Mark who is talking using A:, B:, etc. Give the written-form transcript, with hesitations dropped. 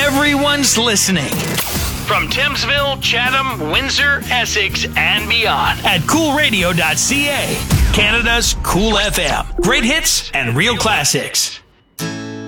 A: Everyone's listening. From Thamesville, Chatham, Windsor, Essex, and beyond at coolradio.ca. Canada's Cool FM. Great hits and real classics.